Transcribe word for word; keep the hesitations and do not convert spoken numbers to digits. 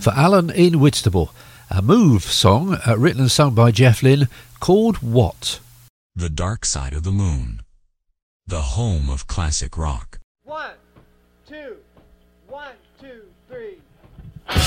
for Alan in Whitstable. A Move song, uh, written and sung by Jeff Lynne, called what? The Dark Side of the Moon. The home of classic rock. One, two, one, two, three.